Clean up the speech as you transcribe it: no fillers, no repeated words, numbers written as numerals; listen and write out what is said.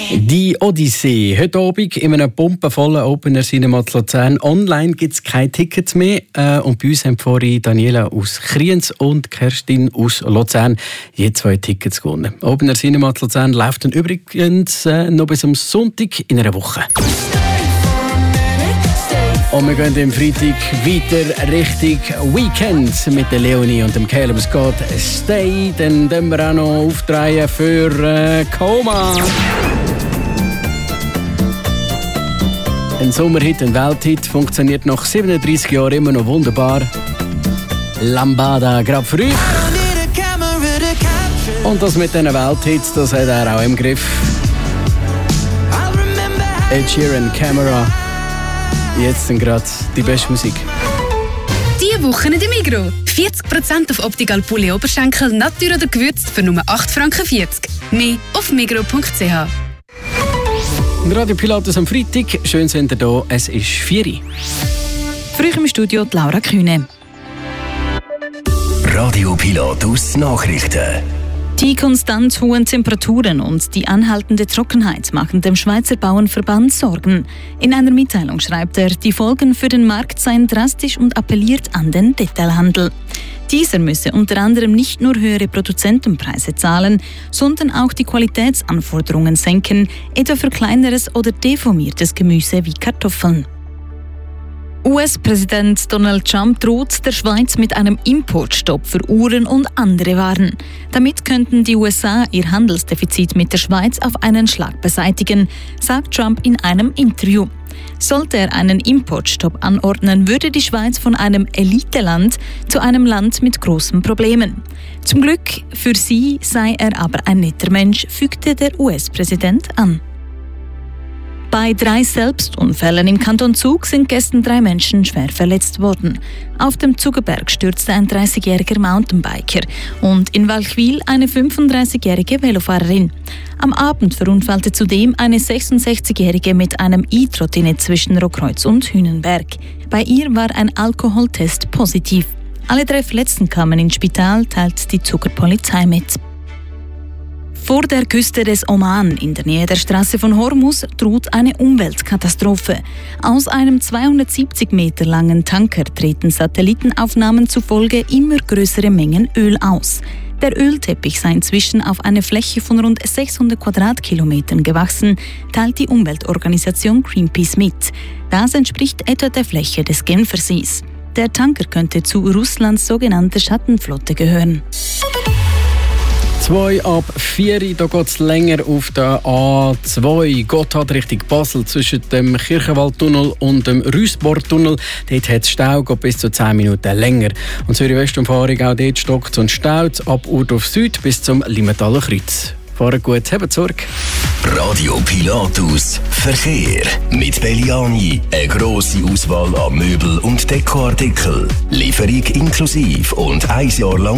Die Odyssee. Heute Abend in einem pumpenvollen Open Air Cinema zu Luzern. Online gibt es keine Tickets mehr. Und bei uns haben vorhin Daniela aus Kriens und Kerstin aus Luzern je 2 Tickets gewonnen. Open Air Cinema zu Luzern läuft dann übrigens noch bis am Sonntag in einer Woche. Und wir gehen am Freitag weiter Richtung Weekend mit der Leonie und dem Caleb Scott. Stay, dann können wir auch noch aufdrehen für Coma. Ein Sommerhit, ein Welthit, funktioniert nach 37 Jahren immer noch wunderbar. Lambada, gerade für euch. Und das mit diesen Welthits, das hat er auch im Griff. Ed Sheeran, Camera. Jetzt sind gerade die beste Musik. Diese Woche in der Migros. 40% auf Optical Poulet Oberschenkel, Natur oder gewürzt für nur 8,40 Franken. Mehr auf migros.ch. Radio Pilatus am Freitag. Schön sind ihr da. Es ist 4 Uhr. Früh im Studio die Laura Kühne. Radio Pilatus Nachrichten. Die konstant hohen Temperaturen und die anhaltende Trockenheit machen dem Schweizer Bauernverband Sorgen. In einer Mitteilung schreibt er, die Folgen für den Markt seien drastisch und appelliert an den Detailhandel. Dieser müsse unter anderem nicht nur höhere Produzentenpreise zahlen, sondern auch die Qualitätsanforderungen senken, etwa für kleineres oder deformiertes Gemüse wie Kartoffeln. US-Präsident Donald Trump droht der Schweiz mit einem Importstopp für Uhren und andere Waren. Damit könnten die USA ihr Handelsdefizit mit der Schweiz auf einen Schlag beseitigen, sagt Trump in einem Interview. Sollte er einen Importstopp anordnen, würde die Schweiz von einem Eliteland zu einem Land mit großen Problemen. Zum Glück für sie sei er aber ein netter Mensch, fügte der US-Präsident an. Bei 3 Selbstunfällen im Kanton Zug sind gestern 3 Menschen schwer verletzt worden. Auf dem Zugerberg stürzte ein 30-jähriger Mountainbiker und in Walchwil eine 35-jährige Velofahrerin. Am Abend verunfallte zudem eine 66-jährige mit einem E-Trottinett zwischen Rotkreuz und Hünenberg. Bei ihr war ein Alkoholtest positiv. Alle 3 Verletzten kamen ins Spital, teilt die Zuger Polizei mit. Vor der Küste des Oman, in der Nähe der Straße von Hormuz, droht eine Umweltkatastrophe. Aus einem 270 Meter langen Tanker treten Satellitenaufnahmen zufolge immer größere Mengen Öl aus. Der Ölteppich sei inzwischen auf eine Fläche von rund 600 Quadratkilometern gewachsen, teilt die Umweltorganisation Greenpeace mit. Das entspricht etwa der Fläche des Genfersees. Der Tanker könnte zu Russlands sogenannter Schattenflotte gehören. 2 ab 4, da geht es länger auf der A2 Gotthard Richtung Basel zwischen dem Kirchenwaldtunnel und dem Rüssbortunnel. Dort hat es Stau, geht bis zu 10 Minuten länger. Und Zürich-Westumfahrung auch dort stockt und staut ab Urdorf Süd bis zum Limentaler Kreuz. Fahren gut, habt Sorge. Radio Pilatus Verkehr mit Belliani. Eine grosse Auswahl an Möbel- und Dekoartikeln. Lieferung inklusive und 1 Jahr lang